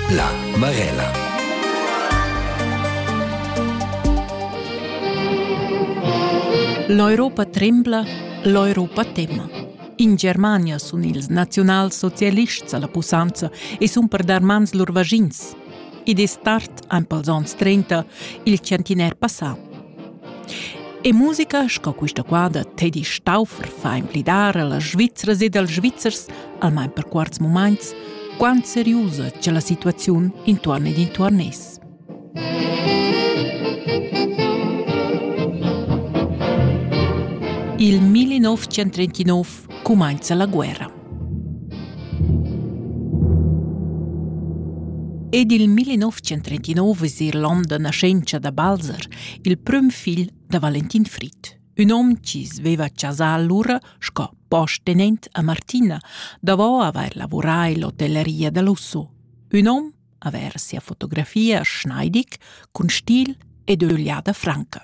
La Marella. L'Europa trembla, l'Europa tema. In Germania sun ils nationalsocialists alla pussanza e sun per dar mans lur vagins. Id è start ein pels ans 30 il centiner passà. E musica sco questa qua da Teddy Stauffer fa implidare alla Svizras ed als Svizzers, almeno per quarts moments, quant seriosa c'è la situazione intorno ed intorno es. Il 1939 comincia la guerra. Ed il 1939 es Irlanda nascenza da Balzer, il prüm figlio da Valentin Fried. Un uomo ci sveva ciasà all'ura sco post-tenent a Martina, davo aver lavorato l'hotelleria da Lusso. Un uomo aver sia fotografia schneidig, con stil ed ögliada franca.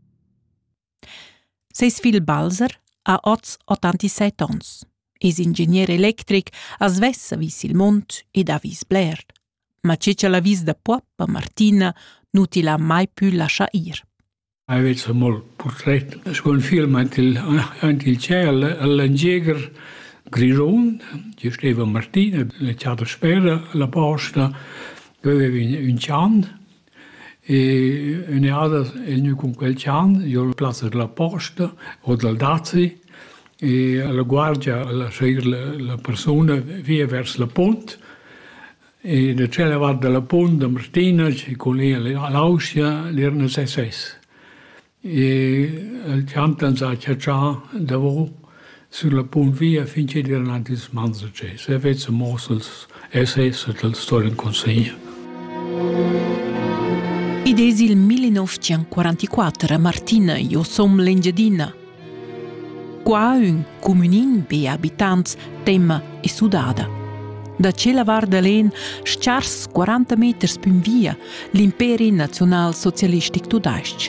Seis fil Balzer ha 87 ans. Es ingegner electric, a svessa vis il mont ed a vis Blair. Ma c'è la vis da Puappa Martina non ti l'ha mai più lascia ir. Avete un portretto, un film anche c'è all'Angieger Grigion, ci stava Martina, le c'era spera alla posta, aveva un cian, e un'altra è con quel cian, io lo piazzo della posta o del Dazi, e alla guardia alla la persona via verso la ponte, e da c'è la vada della ponte Martina, con lei all'Austria, l'erano SS. E il ciantan sa c'è davo sulla ponte via finché erano antis manzace. Se avete mossels SS del storia in consegna. Id es il 1944 a Martina, io som l'Engiadina. Qua un comunin be abitants tema e sudada. Da cella varda len schars 40 meters più via l'Imperi Nazional Socialistic Tudasc.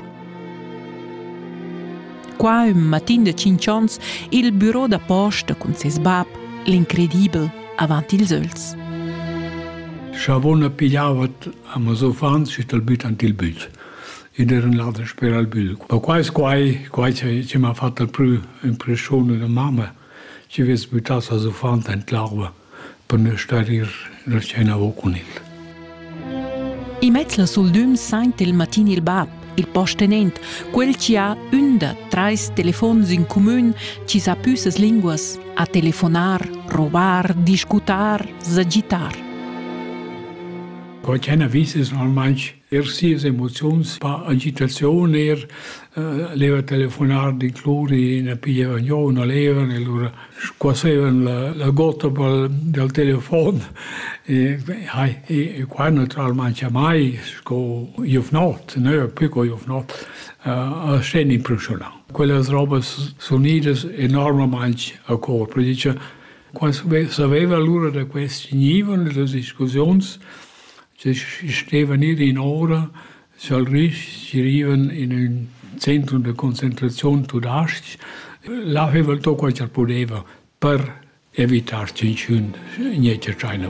Qua un matin de 5 ans il bureau da posta con ses bab, l'incredibile avanti ils öls. Shavona pigliavat a Masofan și îl but antil bult. Ed era un ladro spera al bult. Ma qua ci m'ha fatto il impressione da mamma ci avesse buttato a Sofan entlarva per non stare la cena con il. I mezzla sul dum saint il matin il bab, il postenent, quel ci ha un da 3 telefons in comune ci sa püses linguas a telefonar, robar, discutar, s'agitar. Qua c'è una vista normalmente sia emozioni, pa agitazione, leva telefonar di clori, ne pigliavano io, non levano, e allora squassevano la gotta del telefono. E qua naturalmente c'è mai, io not, no, piccolo io not, è sempre impressionante. Quelle robe sonidas enormemente a corpo. Dice, quando sapeva allora da questi nivoli, delle discussioni, ci stavano in ora, ci arrivano in un centro di concentrazione tudasci, là aveva tutto quello che poteva per evitare che niente c'era.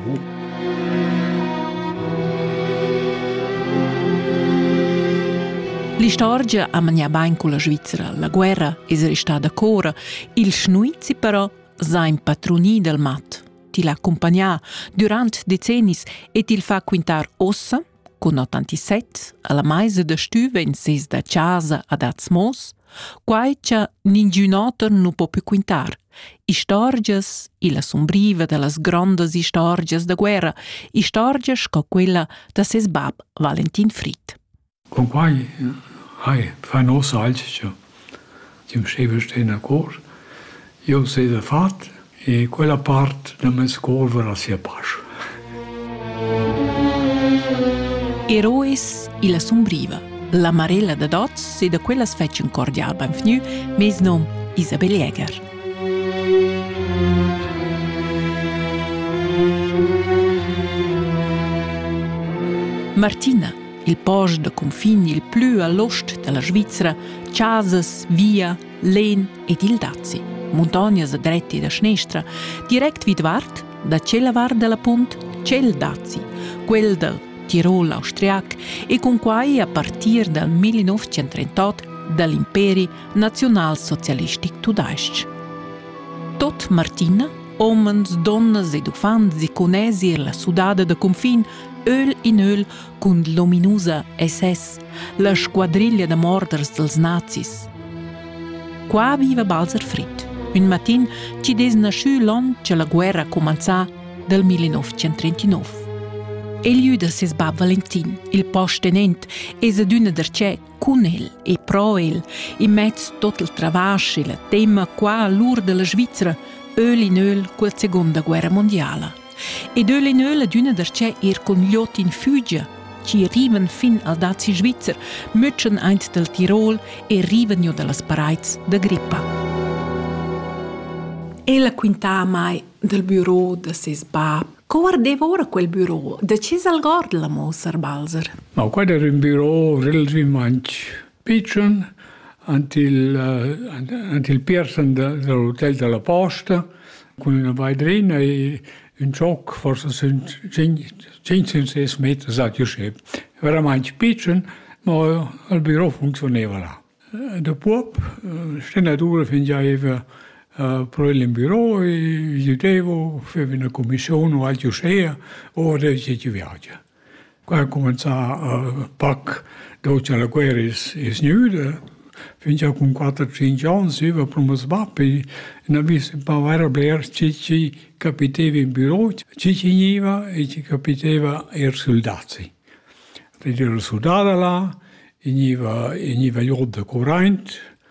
L'istorgia ha mangiato bene con la Svizzera, la guerra è restata ancora, il Schnuizi però sa impatronì del mat. Ti l'accompagna durante decenni e ti fa quintar ossa, con 87, alla maisa da stuve in ses da casa ad Azmos, quai c'è ningun altro non può più quintar. Istorgias, e la sombriva delle grandes istorgias da guerra, istorgias come quella da ses bab Valentin Fried. Con quai, fa no salci, ci mi stehen a cor, io sei da fatto, e quella parte da me scorvera sia pascio. Eroes e la sombriva, la Marella da Doz e da quella sfece un cordial benvenu, mes nom Isabel Jäger. Martina, il posto de confini il più all'ost della Svizzera, Chasas, Via, Len ed il Dazi. Montagnas a dretti e a sinistra, direct vid vart, da cella vart della punt, c'è il Dazi, quel del Tirol austriac e con quai a partir del 1938 dall'Imperi Nazionalsocialistic Tudaisch. Tot Martina, omens, donnas ed ufants e conesi la sudada de confin, öl in öl cun l'ominusa SS, la squadriglia de morders dels nazis. Qua viva Balzer Fried, un matin ci des nasciù l'on che la guerra començà del 1939. Egli da ses bab Valentin, il postenent, es adüna dercè cun el e pro el, in mezz tot il travasc e la tema qua l'ur de la Svizra, öl in öl quel seconda guerra mondiala. Ed öl in öl adüna dercè con gliot in fügia, ci riven fin al dazi Svizzer, mütschen eint del Tirol e riven jo de las paraiz de Grippa. E la quintà mai del bureau de ses bab. Co ardeva ora quel bureau? De ce al gord la Moser Balzer? Ma qua era un bureau relativamente piccolo, antil piercen dell'hotel della Posta, con una vaidrina e un gioco forse 5-6 metri a Giuseppe. Veramente piccolo, ma il bureau funzionava là. Dopo, stenatura fin già aveva pro il bureau e vedevo, fece una commissione o altro sia, ora ci viaggia. Qua cominciò a pac, dopo la guerra è snuda, fin già con 4-5 anni, si va per uno sbappo e non aveva un po' vera bler, ci capitava in bureau, ci finiva e ci capitava i soldati. C'era il soldato là, veniva io da corrente,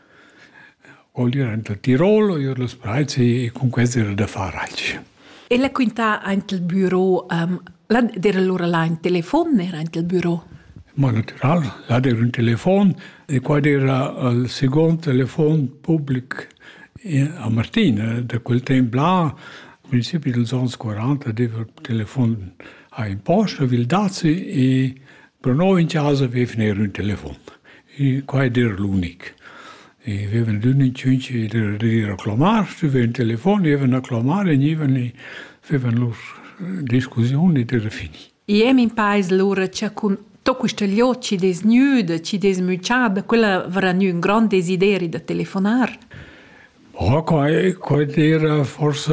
voglio in Tirolo, io lo sprezzo e con questo era da fare altro. E la quinta anche il bureau, era allora là in telefono, era anche il bureau? Ma naturale, là era un telefono e qua era il secondo telefono pubblico a Martina. Da quel tempo là, al principio degli anni 40, aveva il telefono in posta, Vildazi, e per noi in casa aveva un telefono. E qua era l'unico. E avevano due cinci di reclamare, avevano un telefono, avevano reclamare e avevano discussioni e era finito. E in paese loro c'è con tutti questi occhi des nude, ci des mucciade, quella avrà un grande desiderio di telefonare. Oh, qua era forse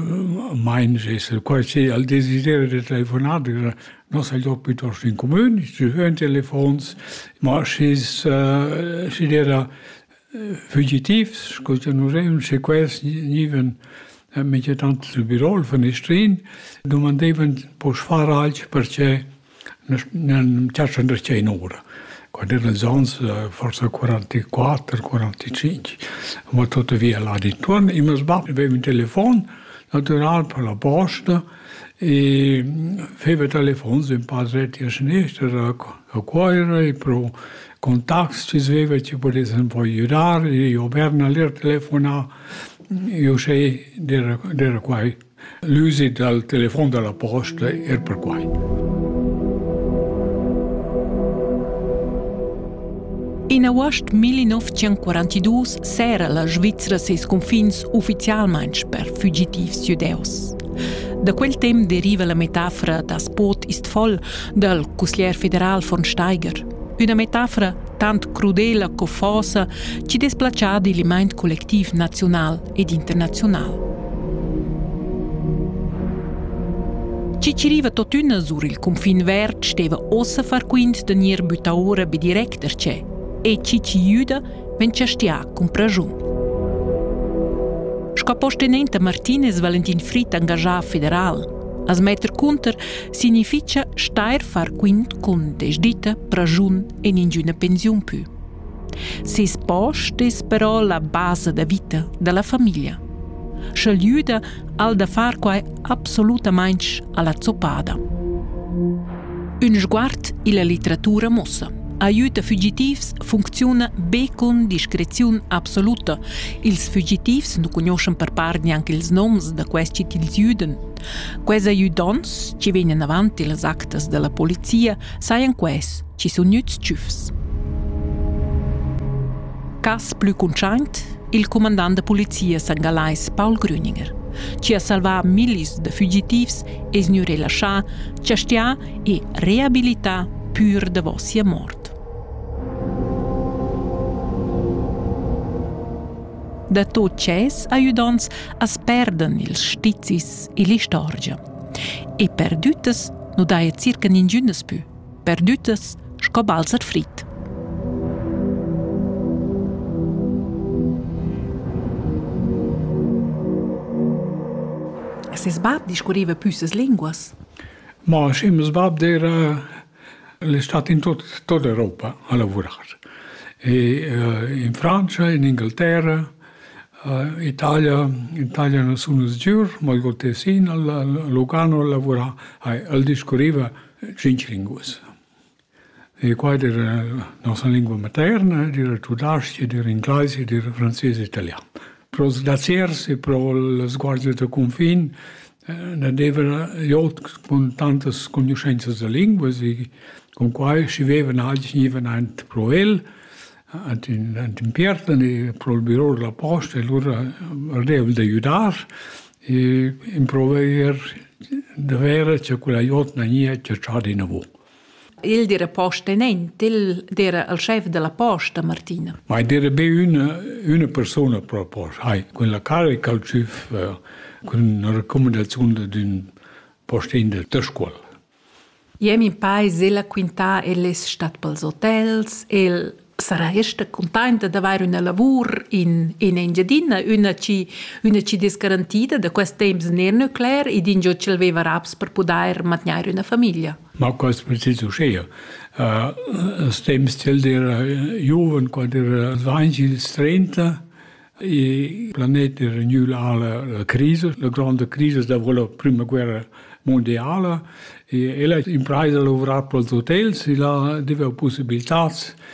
meins, qua c'è il desiderio di telefonare, non si è piuttosto in comune, ci sono telefoni, ma ci era fugitivs, scusa, non c'è questo, niven met tanto sul bureau, finestrin, domandavano per fare altro perché non c'erano c'è in ora. Quando era gli anni, forse 44, 45, ma tuttavia là dintorno, e mi sbatte, aveva un telefono, naturale per la posta, e aveva telefoni in padretti a sinistra, a cuore, per contatti ci aveva, ci potevano poi aiutare, e io Berna lì telefonare, io sei era qua. L'uso del telefono della posta era per qua. In agosto 1942 s'era la Svizzera ses confins ufficialmente per fugitivs judeus. Da quel tempo deriva la metafora «Das Boot ist voll» del consigliere federal von Steiger. Una metafora tant crudela co fosa ci desplaccia di l'imment collectiv nazional ed internazional. Ci riva totuna sur il confin vert steva ossa far quint de nier butaora be directer c'è e ci iuda ven c'è stia con pragiun. Scopostenenta Martinez Valentin Fried engagà federal. As metter conter significa stair far quint con desdita, pragiun e ninguna pensiun più. Ses post es però la base da vita della famiglia. Scegliuda al da far quai absolutamente alla zoppada. Un sguard illa literatura mossa. Aiuta fugitivs funziona be con discrezione assoluta. Ils fugitivs non conoscono per part neanche ils noms da questi tils juden. Questi aiutants, ci vengono avanti le actes della polizia, saien questi, ci sono nuts ciufs. Cas più conscient, il comandante de polizia St. Galais Paul Grüninger. ci ha salvat milis de fugitivs es nu rilascià, ciastia e reabilità pur de vossia mort. Da tot ces aiudons as perden ils stizis e l'istorgia. E perdütes nu daia circa ningiunas pü. Perdütes sco balzer frit. Ses bab discurriva püsses linguas? Ma schimmers bab è stato in tutta Europa a lavorare. In Francia, in Inghilterra, Italia non sono sicuro, ma il Tessin, a Lugano lavora, discorreva 5 lingue. E qua era la nostra lingua materna, era tedesco, era inglese, era francese e italiano. Pro sgraziersi, pro le guardie del confine, non aveva con tante conoscenze di lingue, con cui si avevano anche pro el, in Pierten e pro il bureau della posta, e loro avevano da aiutare e improvare di avere che quella aiuto non è cercato di nuovo. Il era postenente, il era il chef della posta, Martina. Ma era una persona pro posta, quella carica al chef, con una raccomandazione di un postente della scuola. Jem in paese la quinta e le stat pels hotels e sarà esta contenta di avere un lavoro in Engiadina, una ci disgarantita da questo tempo non nucleare e di che aveva raps per poter mantenere una famiglia. Ma questo preciso sia. Stem stil era giovane quando era 20-30 e il pianeta era la crisi, la grande crisi della prima guerra mondiale e ella impresa a lavorare per gli hotels e aveva possibilità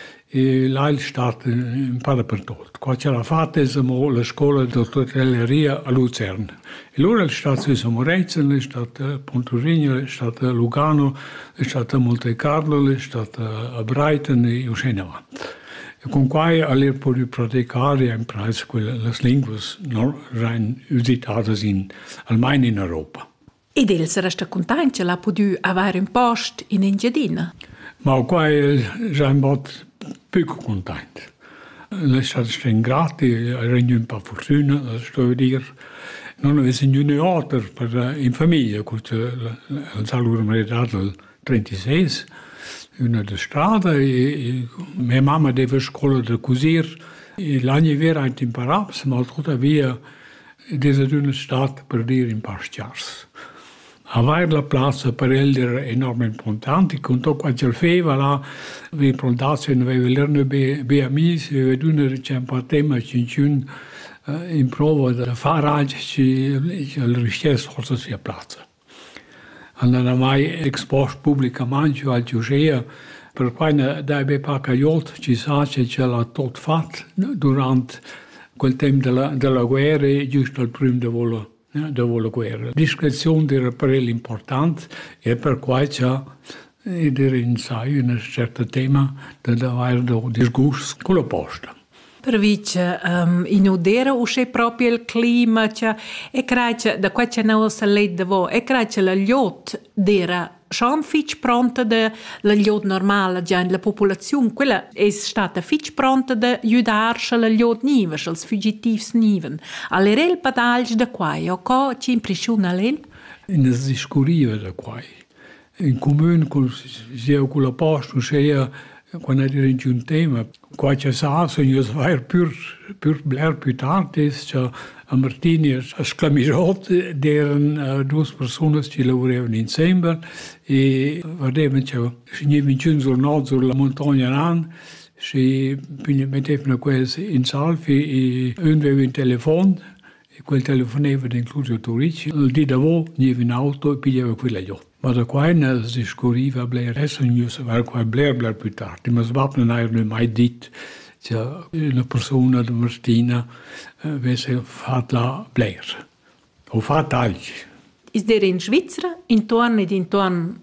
e là è stato imparato per tutto. Qua c'era fatta la scuola di hotelleria a Lucerna. E allora è stato a Morezzan, è stato a Pontorigno, è stato a Lugano, è stato a Monte Carlo, è stato a Brighton e così avanti. E con cui all'epoca di praticare e imparare le lingue non usitate almeno in Europa. Ed il sarà contento che l'ha potuto avere un posto in Engiadina? Ma qua siamo poco contenti. È stato grati, era un po' fortuna, sto dire. Non avessi niente in famiglia, perché il saluto mi è dato il 36, una di strada, e mia mamma deve scuola di cosire, e l'anno vera ha imparato, ma tuttavia è una stata per dire in pastiars. Avere la piazza per elle era enormemente importante, con tutto quanto il faceva là, vi prontasse, aveva l'erno be amici, aveva una ricetta a tema, cincun, in prova da fare anche il richiesto forse sia piazza. Non ha mai esposto pubblicamente al Giusea, per cui da aveva pagato, ci sa che ce l'ha tutto fatto durante quel tempo della guerra, giusto al primo dopo la guerra. La discrezione era per lui importante e per cui c'era in sé un certo tema di avere disgusto con la posta. Per vice, in odera usce proprio il clima, e credo da qua c'è non si legge vo, e credo la liot era schon fitch pronta la liot normale già la popolazione, quella è stata fitch pronta da aiutarci la liot niva, els fugitivs niven. Allora il badalj da qua, o co ci impressiona l'el? In discurriva da qua. In comune con la posta, quando era in un tema, qua c'è sasso, io vai pur bler più tardi, c'è a Martini a Sclamisot, erano due persone che lavoravano insieme e vedevano che venivano giornate sulla montagna Nan, si mettevano questi in salvi e uno aveva un telefono e quel telefonava incluso Torici. Il dì dopo veniva in auto e pigliava quella lì. Ma da qua si scorriva a Blair, adesso non si va a Blair più tardi, ma Svab non aveva mai detto che una persona di Martina avesse fatto la Blair. O fatto altri. Is der in Svizzera, intorno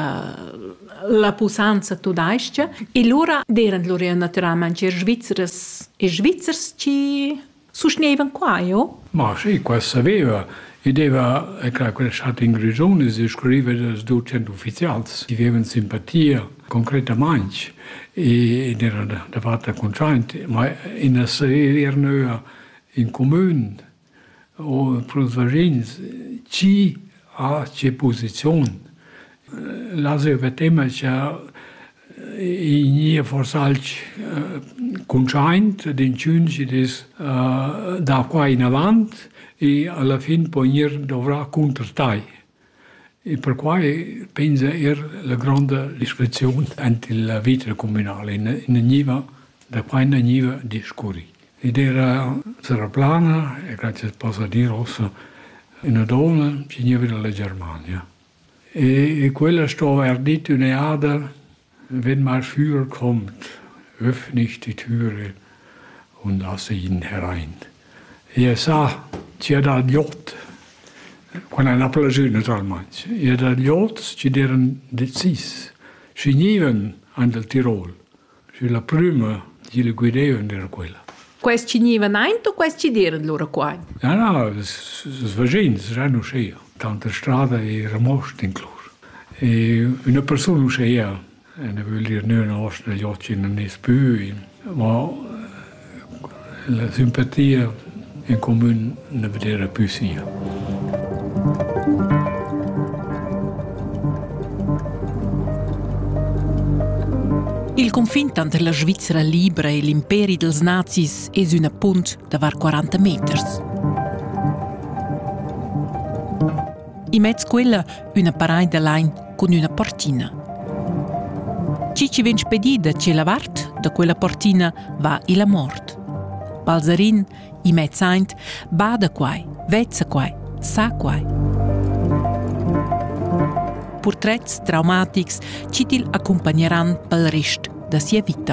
la pusanza tedesca, e loro erano naturalmente svizzers e svizzers che sostenevano qua, jo? Ma sì, questo sapeva. Vedeva, quella stata in grigione, si scrive da 200 ufficiali, che avevano simpatia concretamente, ed era da parte contente, ma in una serie in comune o per i vicini, chi ha che posizione. La si vedeva che in forse contente, di ciunci da qua in avanti, e alla fine poi dovrà contrattare. E per cui penso era la grande iscrizione nella vita comunale, in Niva, da qua in Niva di Scuri. Ed era Seraplana, e grazie posso dire aussi, una donna che veniva dalla Germania. E quella stava ardita una Ade, wenn mein Führer kommt, öffne ich die Türe und lasse ihn herein. E sa, c'è da yacht, quando è una giù naturalmente, e da yacht ci erano decisi, ci venivano al Tirol, c'è la prima che le guidavano era quella. Questi ci venivano o questi ci erano loro qua? No, svagini, già non c'è, tanta strada era mosta in cloro. E una persona non c'è, ne vuol dire non nostra, gli occhi non è più, ma la simpatia in comune ne vedere più sia. Il confine tra la Svizzera libera e l'imperi dels nazis è una punt da var 40 metri. In mezzo quella una paraia de lain con una portina. Ci viene spedita che la vart da quella portina va la mort. Balzarin, in mezzo aint, bada quai, vezza quai, sa quai. Portrets traumatics ci til accompagneran pel rest da sia vita.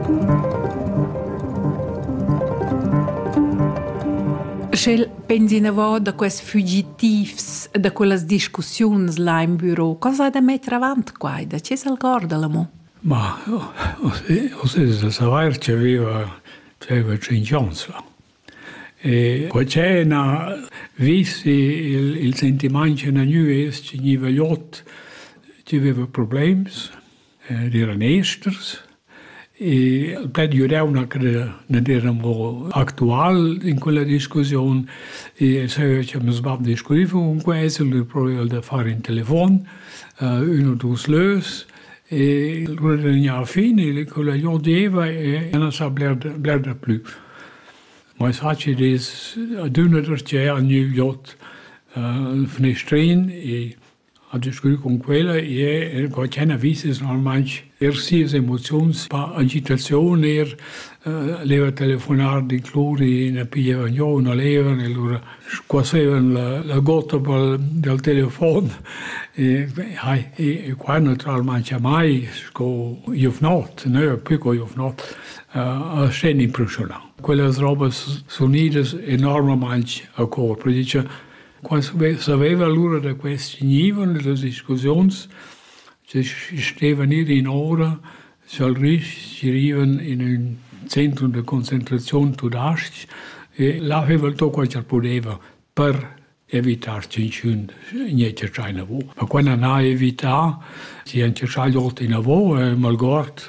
Schel pensi ne vo da quels fugitivs, da quelles discussions là in bureau. Cosa hai da mettere avanti quai? Da c'è sal gorda l'amo? Ma, o se saper c'aveva 5 anni là. E poi c'è visto il sentimento che non è che non aveva problemi, erano esteri, e per aiutare che non erano attuali in quella discussione, e se ci abbiamo discusso con questo, il problema da fare in telefono, uno o due lös, e allora alla fine, quella gli diceva e non si blerde più. Ma sa che a dunnerce a New York finestrine e a discutere con quella e qualche avviso normalmente sia emozioni, agitazione, leva telefonare di clori, ne pigliavano una leva, e allora squassavano la gota del telefono e qua naturalmente mai io not, no, più io not, è impressionante. Quelle robe suonite enormemente a corpo. Dice, quando sapeva l'ora da questi nivoli, delle discussioni, ci stavano in ora, ci arrivano in un centro di concentrazione tudasti e là aveva tutto quello che poteva per evitare niente c'è in lavoro. Ma quando non ha evitato, si è cercato in lavoro, malgrado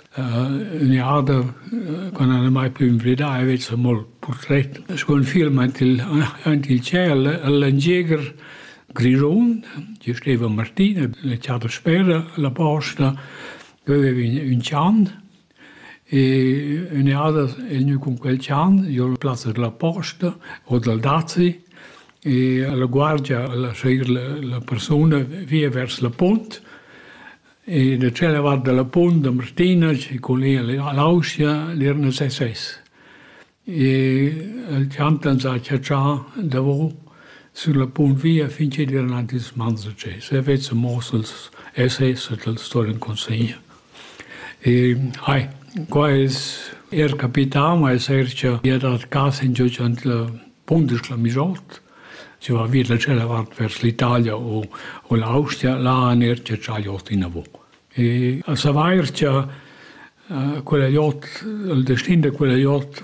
quando non è mai più in verità, aveva molto portretto. C'è un film anche il cielo, all'Angieger Grigione, ci stava Martina, le chiate spera, la posta, aveva un cian, e noi con quel cian, io la piazza della posta o del Dazi, e alla guardia lasciare la persona via verso la ponte e da c'è la vada della ponte da Martina con lei all'Austria l'erano SS e il canto sa c'è davo sulla ponte via finché erano anche smanzo c'è se avesse mosso SS del storia in consegna e qua è capitano ma è serce è dato casa in giù la ponte sclamisotto. Ci va via la parte verso l'Italia o l'Austria, là a nerce c'ha gli otto in lavoro. E a Savaircia, quella yacht, il destino di quella yacht